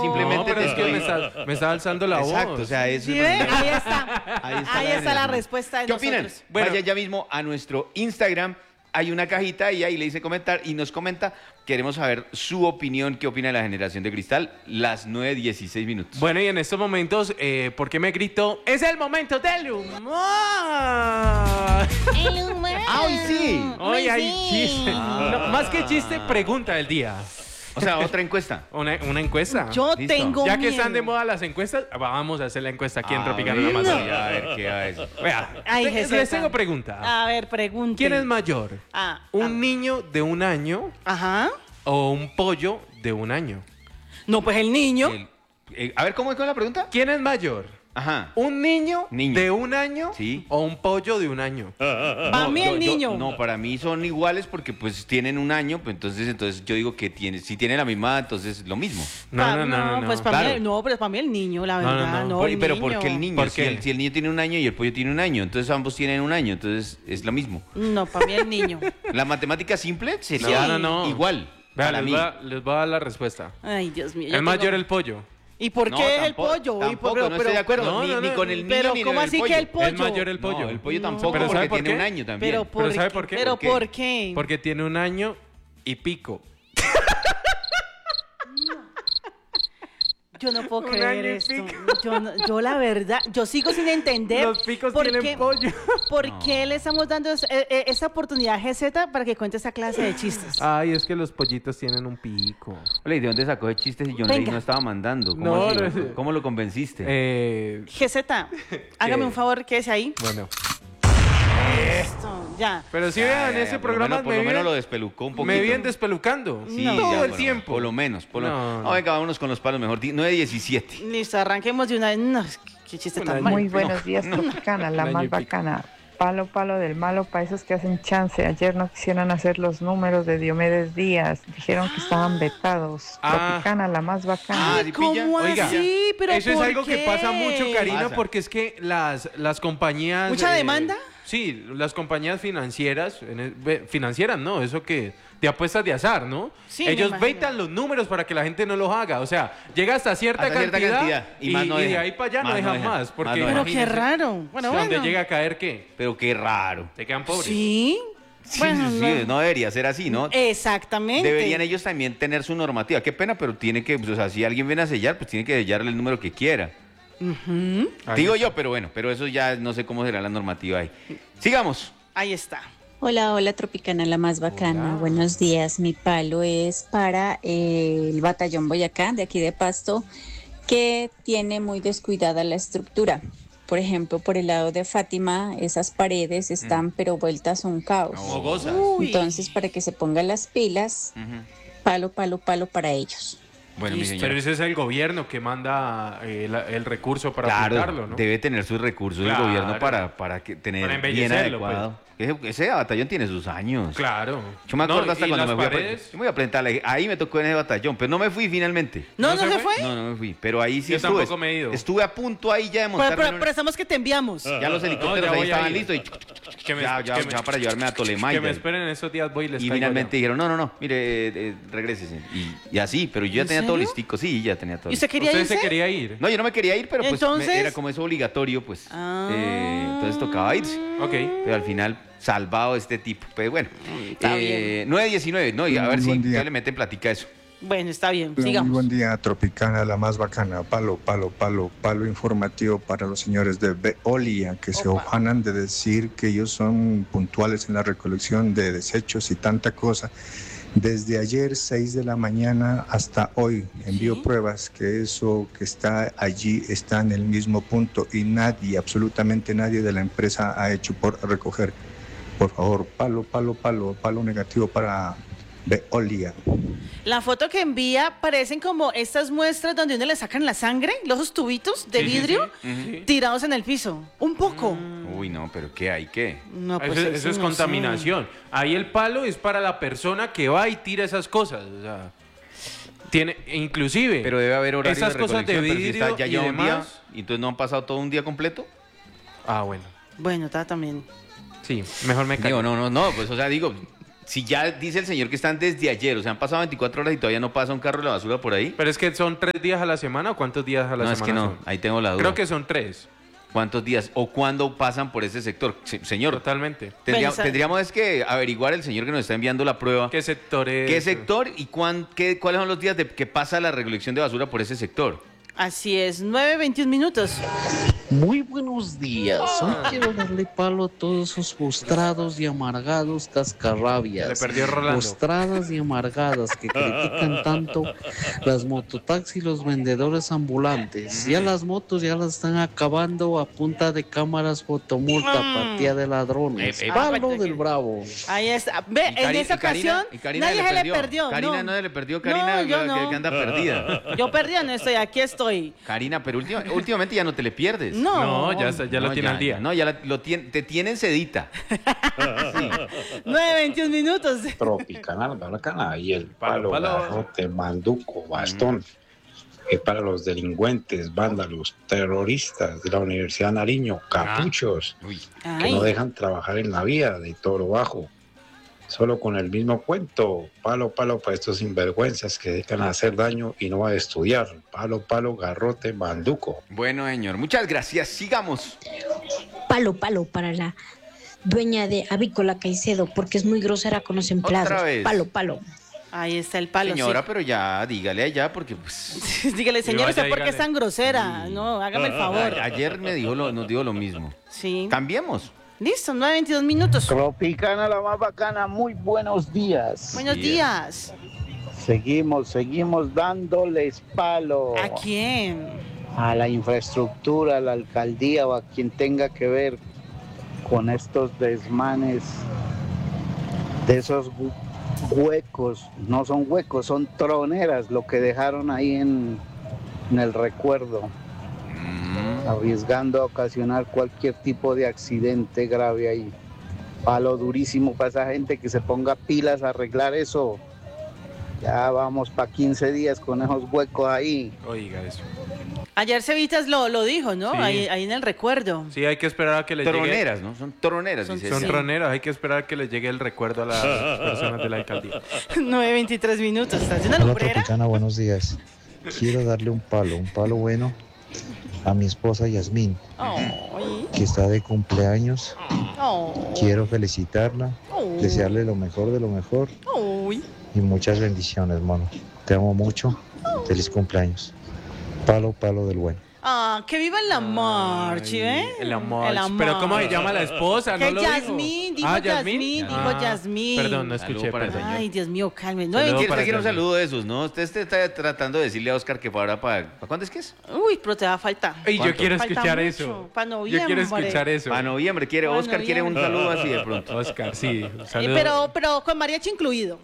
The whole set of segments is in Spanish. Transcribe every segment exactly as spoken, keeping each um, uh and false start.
simplemente pero te es que me estoy... está, me está alzando la Exacto, voz. o sea, eso ¿Sí es- ve? Ahí está. Ahí está Ahí la está la energía. respuesta de ¿Qué opinan? nosotros. Bueno. Vaya ya mismo a nuestro Instagram. Hay una cajita y ahí le dice comentar y nos comenta. Queremos saber su opinión, qué opina de la generación de cristal. Las nueve dieciséis minutos. Bueno, y en estos momentos, eh, ¿por qué me grito? ¡Es el momento del humor! El humor. Ah, hoy sí. Hoy hay sí. chiste. No, más que chiste, pregunta del día. O sea, otra encuesta. Una, una encuesta. Yo Listo. tengo Ya que miedo. están de moda las encuestas, vamos a hacer la encuesta aquí en A Tropicana ver, la Más. A ver, qué va eso. Vea, Ay, les- Jeseta. les tengo pregunta. A ver, pregunte. ¿Quién es mayor? Ah, ¿Un ah. niño de un año Ajá. o un pollo de un año? No, pues el niño. El- eh, a ver, ¿cómo es con la pregunta? ¿Quién es mayor? Ajá. ¿Un niño, Niño. de un año Sí. o un pollo de un año? Para mí yo- el yo- niño. no, para mí son iguales porque pues tienen un año, pues entonces, entonces yo digo que tiene, si tiene la misma, entonces lo mismo. No, Pa- no, no, no. no. Pues para Claro. mí, no, pero para mí el niño, la No, no, verdad. no. No, Por- el pero niño. ¿por qué el niño? ¿Por Si qué? el, si el niño tiene un año y el pollo tiene un año, entonces ambos tienen un año, entonces es lo mismo. No, para mí el niño. La matemática simple sería No, no, no. igual. Vea, para les, mí. voy a, les voy a dar la respuesta. Ay, Dios mío. yo Es mayor tengo- el pollo. ¿Y por No, qué es el tampoco- pollo? ¿Y por- Tampoco, pero- no estoy de acuerdo, no, ni, no, ni no, con el niño Pero ni ¿cómo con el así pollo. que el pollo? Es mayor el pollo. No, el pollo No. tampoco, ¿Pero porque sabe por tiene qué? un año también. Pero ¿por, ¿Pero sabe qué? por qué? ¿Pero ¿Por qué? por qué? Porque tiene un año y pico. Yo no puedo Un creer año y esto. pico. Yo, no- yo la verdad, yo sigo sin entender. Los picos por tienen qué- pollo. ¿Por No. qué le estamos dando es- eh, eh, esta oportunidad a G Z para que cuente esa clase de chistes? Ay, es que los pollitos tienen un pico. Hola, ¿y de dónde sacó de chistes si John Ley Venga. no estaba mandando? ¿Cómo, No, así? no es- ¿Cómo lo convenciste? Eh, G Z, hágame un favor, quédese ahí. bueno. Esto, ya. Pero sí Ya, vean, ya, ya, ese por lo programa menos- por me, lo menos vienen, lo despelucó un poquito. me vienen despelucando. Sí, todo ya, el por lo- tiempo. Por lo menos. Por lo... No. No, venga, vámonos con los palos mejor. Di- nueve diecisiete. Listo, arranquemos de una vez. No, es que- qué chiste Un tan año. malo. Muy buenos días, Tropicana, la Un año más y pico. bacana. Palo, palo del malo para esos que hacen chance. Ayer no quisieron hacer los números de Diomedes Díaz. Dijeron que estaban vetados. Ah. Tropicana, la más bacana. Ah, Ay, ¿sí ¿cómo pilla? Oiga, así? ¿Pero eso es por algo que qué? pasa mucho, Karina, Pasa. porque es que las, las compañías... ¿Mucha eh, demanda? Sí, las compañías financieras, en el- ve- financieras, ¿no? Eso que de apuestas de azar, ¿no? Sí, me Ellos imagino. vetan los números para que la gente no los haga. O sea, llega hasta cierta, Hasta cierta cantidad, cantidad, y y, más no y de dejan. ahí para allá no Más no dejan dejan. más. Más Porque no Pero dejan. qué imagínense, raro. Bueno, donde bueno. llega a caer, ¿qué? Pero qué raro. Se quedan pobres. Sí. Sí, Bueno, sí, no. sí, no debería ser así, ¿no? Exactamente. Deberían ellos también tener su normativa. Qué pena, pero tiene que, pues, o sea, si alguien viene a sellar, pues tiene que sellarle el número que quiera. Ujú. Ahí Digo está. yo, pero bueno, pero eso ya no sé cómo será la normativa ahí. Sigamos. Ahí está. Hola, hola Tropicana, la más bacana. Hola. Buenos días. Mi palo es para eh, el Batallón Boyacá, de aquí de Pasto, que tiene muy descuidada la estructura. Por ejemplo, por el lado de Fátima, esas paredes están pero vueltas a un caos. Como gozas. Uy. Entonces, para que se pongan las pilas, Ujú. palo, palo, palo para ellos. Bueno, mi Listo. señora. Pero ese es el gobierno que manda eh, la- el recurso para Claro, pintarlo, ¿no? debe tener sus recursos Claro. el gobierno para, para que tener Para bien embellecerlo, pues. adecuado. Ese, ese batallón tiene sus años. Claro. Yo me No, acuerdo hasta y cuando las me fui, a, paredes, pre- yo me fui a presentar, ahí me tocó en ese batallón, pero no me fui finalmente. ¿No, ¿No no, se se fue? fue? No, no me fui, pero ahí sí Yo estuve. tampoco me he ido. Estuve a punto ahí ya de Pero, montarme pero, en un- pero estamos que te enviamos. Ya los helicópteros ya ahí voy a estaban ir. listos y Que me, ya, ya, que me- ya para llevarme a Tolemay. que me ya. esperen esos días, voy y les Y caigo finalmente allá. dijeron, no, no, no, mire, eh, eh, regrésese. Y, y así, pero yo ya ¿En tenía todo serio? listico, sí, ya tenía todo ¿Y usted listo. quería ¿Usted irse? se quería ir? No, yo no me quería ir, pero pues me- ¿Entonces? era como eso obligatorio, pues. Ah. eh, entonces tocaba irse. Ok. Pero al final, salvado este tipo. Pero bueno, está eh, nueve diecinueve, no, y a Muy ver si buen día. ya le meten platica a eso. Bueno, está bien, Hola, sigamos. Muy buen día, Tropicana, la más bacana. Palo, palo, palo, palo informativo para los señores de Veolia que se Opa. ofanan de decir que ellos son puntuales en la recolección de desechos y tanta cosa. Desde ayer, seis de la mañana, hasta hoy, envío ¿Sí? pruebas que eso que está allí está en el mismo punto y nadie, absolutamente nadie de la empresa ha hecho por recoger. Por favor, palo, palo, palo, palo negativo para Veolia. La foto que envía parecen como estas muestras donde uno le sacan la sangre, los tubitos de Sí, sí, vidrio sí. Sí. tirados en el piso. Un poco. Uy, no, pero ¿qué hay? ¿Qué? No, pues eso, eso es no sé. contaminación. Ahí el palo es para la persona que va y tira esas cosas. O sea, tiene, inclusive, Pero debe haber horarios esas de cosas de recolección, pero si vidrio está ya y lleva un día, demás. y entonces no han pasado todo un día completo. Ah, bueno. Bueno, está también. Sí, mejor me callo. Digo, no, no, no, pues o sea, digo, Si ya dice el señor que están desde ayer, o sea, han pasado veinticuatro horas y todavía no pasa un carro de la basura por ahí. Pero es que son tres días a la semana o cuántos días a la No, es semana que no, son? ahí tengo la duda. Creo que son tres. ¿Cuántos días o cuándo pasan por ese sector? Se- señor, Totalmente. tendría- Pensar- tendríamos es que averiguar el señor que nos está enviando la prueba. ¿Qué sector es? ¿Qué sector y cuán- qué- cuáles son los días de que pasa la recolección de basura por ese sector? Así es, nueve veintiún minutos. Muy buenos días. Hoy quiero darle palo a todos esos frustrados y amargados cascarrabias. Le perdió Rolando. Frustradas y amargadas que critican tanto las mototaxis y los vendedores ambulantes. Ya las motos ya las están acabando a punta de cámaras fotomulta, Mm. partida de ladrones. Eh, eh, Palo ah, del Bravo. Ahí está. Ve, Y en Cari- esa y Karina- ocasión y Karina nadie le se le perdió. perdió. Karina no, se le perdió, Karina No, yo que- no. que anda perdida. Yo perdida no estoy, aquí estoy. Karina, pero última- últimamente ya no te le pierdes. No. No, ya, está- ya lo No, tiene al día. No, ya la- lo tiene, te tienen sedita. nueve veintiún minutos. Tropicanal, bacana, y el Palo, palo, palo. garrote, manduco, bastón, es para los delincuentes, vándalos, terroristas de la Universidad Nariño, capuchos, Uy. que Ay. no dejan trabajar en la vía de Toro Bajo, solo con el mismo cuento, palo, palo para estos sinvergüenzas que dedican a hacer daño y no a estudiar, palo, palo, garrote, manduco. Bueno, señor, muchas gracias. Sigamos. Palo, palo para la dueña de Avícola Caicedo, porque es muy grosera con los empleados. Otra vez. Palo, palo. Ahí está el palo. Señora, pero ya, dígale allá porque pues, sí. Dígale, señor, vaya, ¿usted por qué es dígale. tan grosera? No, hágame el favor. a- ayer me dijo lo, nos dijo lo mismo. Sí. Cambiemos. Listo, nueve veintidós minutos. Tropicana, la más bacana, muy buenos días. Buenos Bien. días. Seguimos, seguimos dándoles palo ¿A quién? a la infraestructura, a la alcaldía o a quien tenga que ver con estos desmanes de esos hu- huecos. No son huecos, son troneras lo que dejaron ahí en, en el recuerdo, arriesgando a ocasionar cualquier tipo de accidente grave ahí. Palo durísimo para esa gente que se ponga pilas a arreglar eso. Ya vamos para quince días con esos huecos ahí. Oiga eso. Ayer Cevitas lo, lo dijo, ¿no? Sí. Ahí, ahí en el recuerdo. Sí, hay que esperar a que les llegue... Troneras, ¿no? Son troneras, Son- dice. Son Sí. troneros, hay que esperar a que les llegue el recuerdo a las personas de la alcaldía. nueve veintitrés minutos. ¿Estás en una Hola lumbrera? Tropicana, buenos días. Quiero darle un palo, un palo bueno a mi esposa Yasmín, Ay, que está de cumpleaños. ay, Quiero felicitarla, ay, desearle lo mejor de lo mejor ay. y muchas bendiciones, mono. Te amo mucho. Feliz cumpleaños. Palo, palo del bueno. Ah, que viva la marchi, ¿eh? El amor. El amor. Pero ¿cómo se llama la esposa? Que No lo dijo. Yasmín, dijo Ah, Yasmín, dijo Ah, Yasmín. Perdón, no Saludo escuché. para el perdón. señor. Ay, Dios mío, calme. Saludo nueve ¿Quiere para usted quiere un Yasmín. saludo de esos, no? Usted usted está tratando de decirle a Oscar que para para... ¿Para cuándo es que es? Uy, pero te va a faltar. Ey, yo ¿Cuánto? quiero Falta escuchar mucho, eso. pa' Yo noviembre. quiero escuchar eso. Para noviembre, quiere. Para Oscar quiere un noviembre. saludo así de pronto. Oscar, sí. un Eh, saludo. pero, pero con mariachi incluido.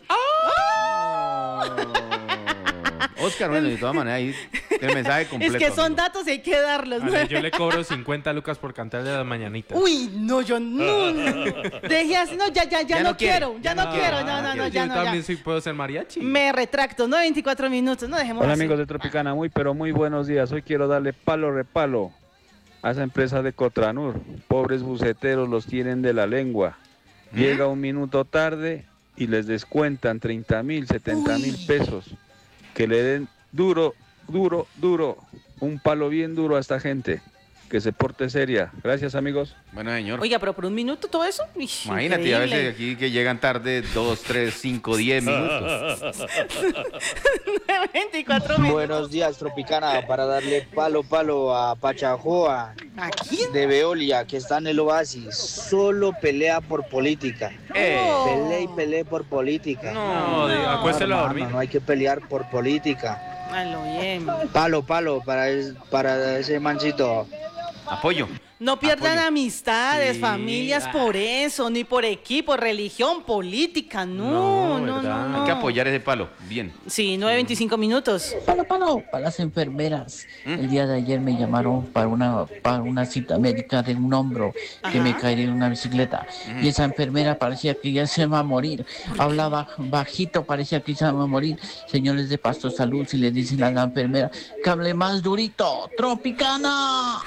Oscar, bueno, de todas maneras, ahí el mensaje completo. Es que son amigo. datos y hay que darlos. Ale, yo le cobro cincuenta lucas por cantarle las mañanitas. Uy, no, yo no. Dejé así, no, ya, ya, ya, Ya no, no quiere, quiero, ya, ya no, no quiero, quiere, no, ya no, no no, quiere. ya Yo no, también ya. sí puedo ser mariachi. Me retracto, no veinticuatro minutos, no dejemos Hola así. amigos de Tropicana, muy pero muy buenos días. Hoy quiero darle palo repalo a esa empresa de Cotranur. Pobres buceteros los tienen de la lengua. Llega un minuto tarde y les descuentan treinta mil, setenta mil pesos. Que le den duro, duro, duro, un palo bien duro a esta gente. Que se porte seria. Gracias amigos. Bueno, señor. Oiga, pero por un minuto todo eso. Uy, Imagínate, a veces increíble. aquí que llegan tarde dos, tres, cinco, diez minutos. veinticuatro minutos. Buenos días, Tropicana, para darle palo, palo a Pachajoa ¿A quién? de Veolia, que está en el Oasis. Solo pelea por política. Eh, Pelea y pelea por política. No, diga, acuéstelo a hermano, dormir. no hay que pelear por política. A lo bien. Palo, palo para, es- para ese mancito. Apoyo. No pierdan Apoyo. amistades, Sí, familias ah. por eso, ni por equipo, religión, política. No, No, no, ¿verdad? no, no. Hay que apoyar ese palo. Bien. Sí, nueve veinticinco minutos. Palo, palo para las enfermeras. El día de ayer me llamaron para una, para una cita médica de un hombro que Ajá. me caí en una bicicleta. Y esa enfermera parecía que ya se va a morir. Hablaba bajito, parecía que se va a morir. Señores de Pasto Salud, si le dicen a la enfermera que hable más durito. ¡Tropicana! Ah, pero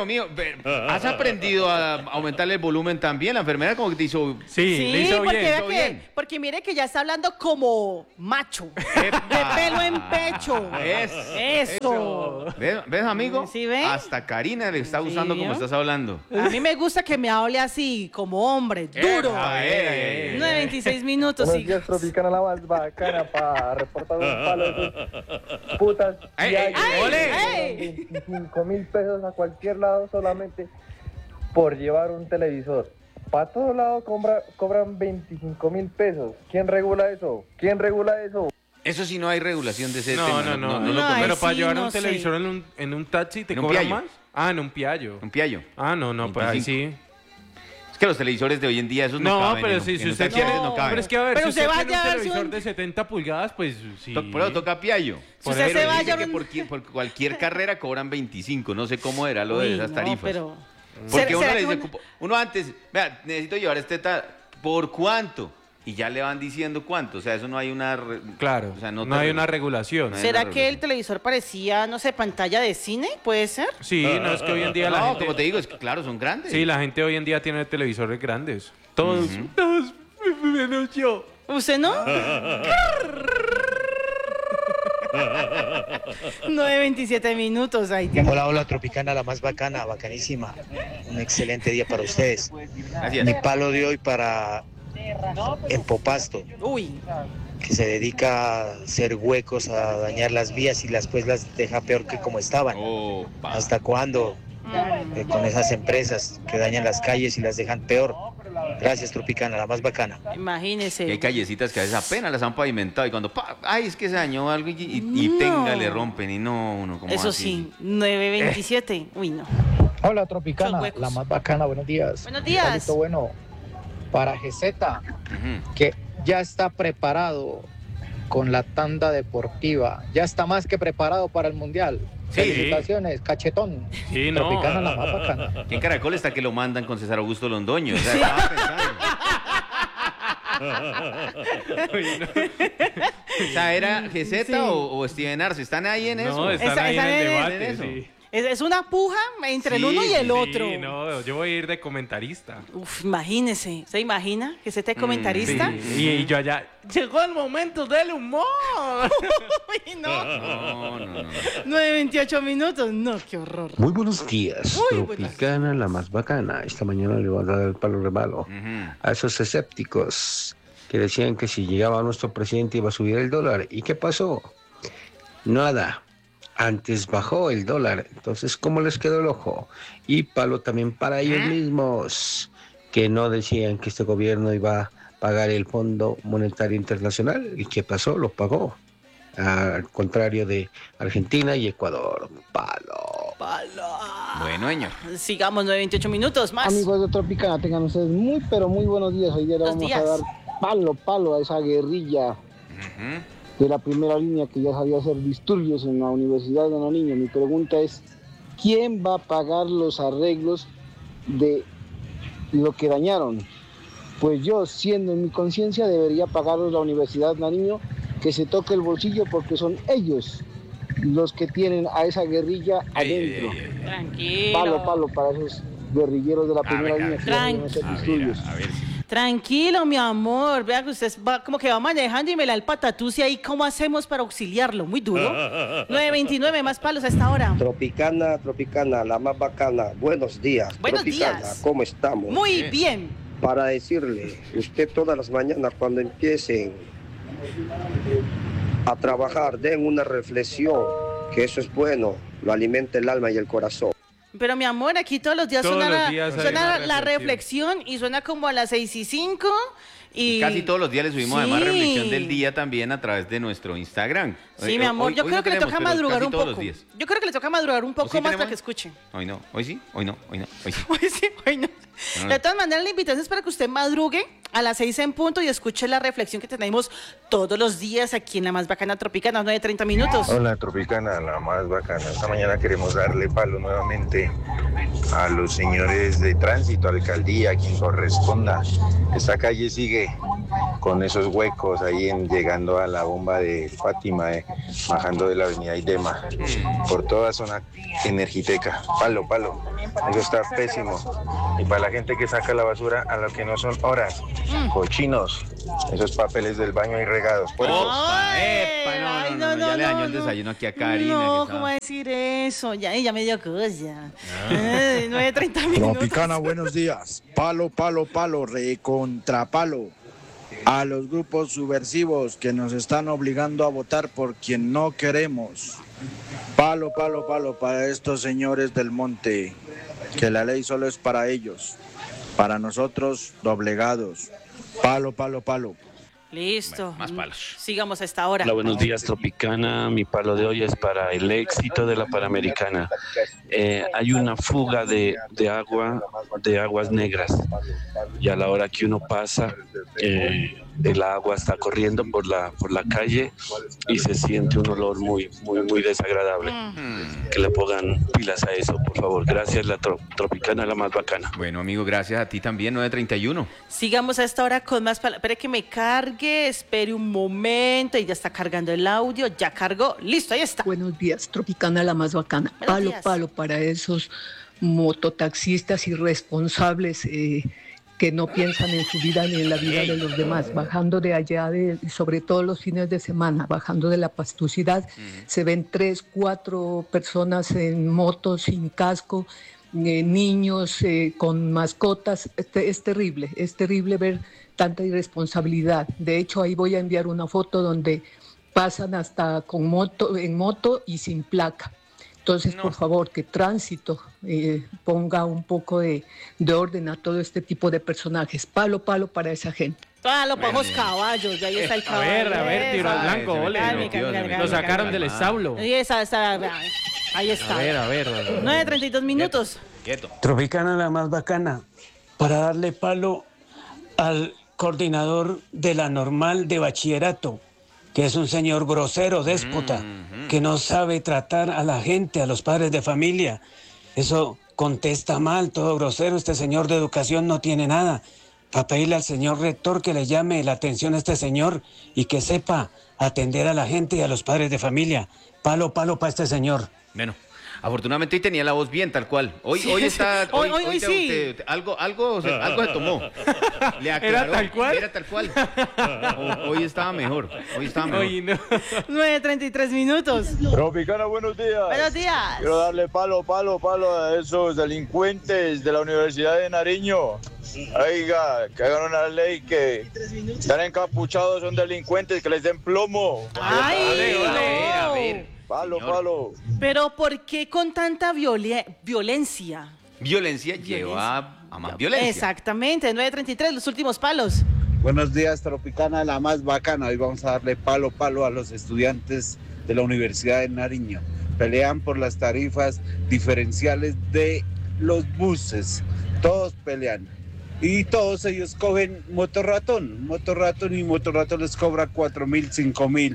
mío, ve, ¿has aprendido a aumentarle el volumen también? La enfermera como que te hizo... Sí, Sí, le hizo porque, bien. vea hizo que- bien. porque mire que ya está hablando como macho. ¡Epa! De pelo en pecho. Es- Eso. ¿Ves, ves, amigo? ¿Sí ve? Hasta Karina le está gustando ¿Sí, como vio? estás hablando. A mí me gusta que me hable así, como hombre, duro. Epa, eh, eh, nueve veintiséis minutos. Buenos sí. días, Tropicana, la más bacana para reportar un palo de esos putas. ¡Ey, ya ey, que ole! cobran veinticinco mil pesos a cualquier lado solamente por llevar un televisor. Para todos lados cobra- cobran veinticinco mil pesos. ¿Quién regula eso? ¿Quién regula eso? Eso sí no hay regulación de ese No, tema. no, no. lo No, conozco. Pero Ay, para sí, llevar no un sé. televisor en un, en un taxi te En un cobran piallo. más. Ah, en un piallo. Un piallo. Ah, no, no, pues ahí sí. Es que los televisores de hoy en día, esos no, No, caben. pero en- si, en si un usted taxi tiene. a veces No, no caben. Pero es que a ver, Pero si usted usted va a tiene un llevarse televisor un- de setenta pulgadas, pues sí. To- Por eso toca piallo. Si usted Pero se va a dice que llevar un- por, qui- por cualquier carrera cobran veinticinco. No sé cómo era lo de Uy, esas no, tarifas. pero- Porque ¿Será- uno será le que dice, uno- uno antes, vea, necesito llevar este ta- ¿por cuánto? Y ya le van diciendo cuánto. O sea, eso no hay una... re- Claro. O sea, no te hay re- una regulación. No hay ¿Será una que el televisor parecía, no sé, pantalla de cine? ¿Puede ser? Sí, no es que hoy en día la No, gente. como te digo, es que claro, son grandes. Sí, la gente hoy en día tiene televisores grandes. Todos, todos menos yo. ¿Usted no? nueve veintisiete minutos. Ay, Dios. Hola, hola, Tropicana, la más bacana, bacanísima. Un excelente día para ustedes. Gracias. Mi palo de hoy para Empopasto, Uy, que se dedica a hacer huecos, a dañar las vías y después las deja peor que como estaban. Opa. ¿Hasta cuándo? Eh, con esas empresas que dañan las calles y las dejan peor. Gracias, Tropicana, la más bacana. imagínese. Y hay callecitas que a veces apenas las han pavimentado y cuando, ¡pa! ¡Ay, es que se dañó algo! Y, y, y No. tenga, le rompen y no, uno como Eso así. sí, nueve veintisiete. Uy, no. Hola, Son Tropicana, huecos. la más bacana, buenos días. Buenos días. Saludito bueno para G Z, Ujú. que ya está preparado con la tanda deportiva. Ya está más que preparado para el Mundial. Sí. Felicitaciones, cachetón. Sí, no. Tropicana, la más bacana. Aquí en Caracol está que lo mandan con César Augusto Londoño. O sea, estaba pensando. O sea, ¿era G Z Sí. o, o Steven Arce? ¿Están ahí en No, eso? están Esa- ahí en esa el es- debate. en eso. Sí. Es, es una puja entre el Sí, uno y el sí, otro. Sí, no, yo voy a ir de comentarista. Uf, imagínese. ¿Se imagina que se esté comentarista? Sí, y, y yo allá. Llegó el momento del humor. Uy, no. No, no, no. no. nueve veintiocho minutos. No, qué horror. Muy buenos días, Muy buenos Tropicana, la más bacana. Esta mañana le voy a dar el palo remalo Ujú. a esos escépticos que decían que si llegaba nuestro presidente iba a subir el dólar. ¿Y qué pasó? Nada. Antes bajó el dólar. Entonces, ¿cómo les quedó el ojo? Y palo también para ellos mismos, que no decían que este gobierno iba a pagar el Fondo Monetario Internacional. ¿Y qué pasó? Lo pagó. Al contrario de Argentina y Ecuador. Palo. Bueno, señor. Sigamos, nueve veintiocho minutos más. Amigos de Tropicana, tengan ustedes muy, pero muy buenos días. Hoy día le Buenos vamos a días. dar palo, palo a esa guerrilla Ujú. de la primera línea que ya sabía hacer disturbios en la Universidad de Nariño. Mi pregunta es, ¿quién va a pagar los arreglos de lo que dañaron? Pues yo, siendo en mi conciencia, debería pagarlos la Universidad de Nariño, que se toque el bolsillo porque son ellos los que tienen a esa guerrilla adentro. Tranquilo. Palo, palo para esos guerrilleros de la primera ver, a línea ver. que van a hacer A ver, disturbios. a ver. Tranquilo, mi amor. Vea que usted va como que va manejando y me la el patatusi ahí. ¿Cómo hacemos para auxiliarlo? Muy duro. nueve veintinueve, más palos a esta hora. Tropicana, Tropicana, la más bacana. Buenos días. Buenos Tropicana, días. ¿cómo estamos? Muy bien. Para decirle, usted todas las mañanas cuando empiecen a trabajar, den una reflexión, que eso es bueno, lo alimenta el alma y el corazón. Pero mi amor, aquí todos los días Todos suena, los la, días hay suena una la reflexión. reflexión y suena como a las seis y cinco. Y Casi todos los días le subimos además Sí. reflexión del día también a través de nuestro Instagram. Sí, Hoy- mi amor, hoy- yo hoy creo no que le tenemos, toca pero madrugar casi un todos los poco. días. Yo creo que le toca madrugar un poco sí más para tenemos? que escuche. Hoy no, hoy sí, hoy no, hoy no, hoy sí. Hoy sí, hoy no. Bueno. De todas maneras, la invitación es para que usted madrugue a las seis en punto y escuche la reflexión que tenemos todos los días aquí en la más bacana Tropicana, nueve treinta minutos. Hola Tropicana, la más bacana. Esta mañana queremos darle palo nuevamente a los señores de tránsito, alcaldía, quien corresponda. Esta calle sigue sigue con esos huecos ahí en, llegando a la bomba de Fátima, eh, bajando de la avenida Idema, por toda zona Energiteca. Palo, palo. Eso está pésimo. Y para la gente que saca la basura a lo que no son horas, cochinos, esos papeles del baño ahí regados. puercos. Opa, epa, no, Ay, no, no, no, ya no, le dañó no, el no. desayuno aquí a Karina. No, que ¿cómo estaba- va a decir eso? Ya, ya me dio cosa. Ay, nueve treinta minutos. Tropicana, buenos días. Palo, palo, palo, recontrapalo. A los grupos subversivos que nos están obligando a votar por quien no queremos. Palo, palo, palo para estos señores del monte, que la ley solo es para ellos. Para nosotros, doblegados. Palo, palo, palo. Listo. Más palos. Sigamos a esta hora. Hola, buenos días, Tropicana. Mi palo de hoy es para el éxito de la Panamericana. Eh, hay una fuga de, de agua, de aguas negras. Y a la hora que uno pasa, eh, el agua está corriendo por la, por la calle y se siente un olor muy, muy, muy desagradable. Que le pongan pilas a eso, por favor. Gracias, la tro- Tropicana, la más bacana. Bueno, amigo, gracias a ti también, nueve treinta y uno. Sigamos a esta hora con más palabras. Espere que me cargue, espere un momento y ya está cargando el audio. Ya cargó. Listo, ahí está. Buenos días, Tropicana, la más bacana. Buenos Palo, días. palo para esos mototaxistas irresponsables eh, que no piensan en su vida ni en la vida de los demás. Bajando de allá, de, sobre todo los fines de semana, bajando de la pastucidad, se ven tres, cuatro personas en motos sin casco, eh, niños eh, con mascotas. Este, es terrible, es terrible ver tanta irresponsabilidad. De hecho, ahí voy a enviar una foto donde pasan hasta con moto, en moto y sin placa. Entonces, por favor, que Tránsito eh, ponga un poco de, de orden a todo este tipo de personajes. Palo, palo para esa gente. Palo para los caballos. Ya ahí está el A caballo. ver, a ver, tiro al blanco, se me ole. metió, Calme, se calme, me calme, metió. Lo calme, sacaron calme. del establo. Y esa, esa, ahí está. A ver, a ver. nueve treinta y dos minutos. Quieto. Tropicana, la más bacana, para darle palo al coordinador de la normal de bachillerato, que es un señor grosero, déspota, que no sabe tratar a la gente, a los padres de familia. Eso contesta mal, todo grosero. Este señor de educación no tiene nada. Para pedirle al señor rector que le llame la atención a este señor y que sepa atender a la gente y a los padres de familia. Palo, palo para este señor. Bueno, afortunadamente hoy tenía la voz bien, tal cual. Hoy, Sí, hoy sí. está. Hoy- hoy- hoy te- sí. te- te- algo, algo, se, algo se tomó. Le aclaró, ¿Era tal cual? Era tal cual. Ho- Hoy estaba mejor. Hoy estaba mejor. Oye, no. nueve treinta y tres minutos. Tropicana, buenos días. Buenos días. Quiero darle palo, palo, palo a esos delincuentes de la Universidad de Nariño. Oiga, que hagan una ley que están encapuchados, son delincuentes, que les den plomo. Ay, A ver, a ver, a no. ver. Palo, Señor. palo. Pero ¿por qué con tanta violen- violencia? Violencia lleva a más violencia. Exactamente, nueve treinta y tres, los últimos palos. Buenos días, Tropicana, la más bacana. Hoy vamos a darle palo, palo a los estudiantes de la Universidad de Nariño. Pelean por las tarifas diferenciales de los buses. Todos pelean. Y todos ellos cogen motorratón. Motorratón y motorratón les cobra cuatro mil, cinco mil.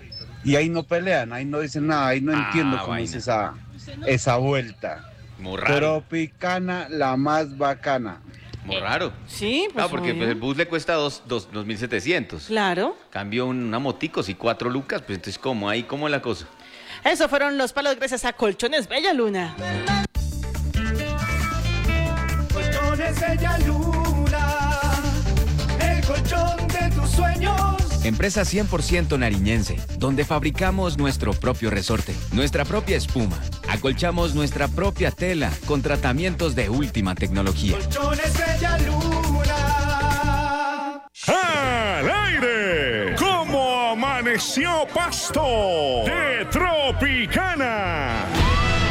Y ahí no pelean, ahí no dicen nada, ahí no Ah, entiendo cómo vaina. es esa, esa vuelta. Muy raro. Tropicana, la más bacana. Muy raro. Sí, pues. Ah, porque obvio. pues, el bus le cuesta dos, dos, dos mil setecientos. Claro. Cambio una motico, si cuatro lucas, pues entonces, ¿cómo? Ahí, ¿cómo es la cosa? Esos fueron los palos gracias a Colchones Bella Luna. Colchones Bella Luna, el colchón de tus sueños. Empresa cien por ciento nariñense, donde fabricamos nuestro propio resorte, nuestra propia espuma. Acolchamos nuestra propia tela con tratamientos de última tecnología. Colchones Bella Luna. ¡Al aire! ¿Cómo amaneció Pasto? De Tropicana.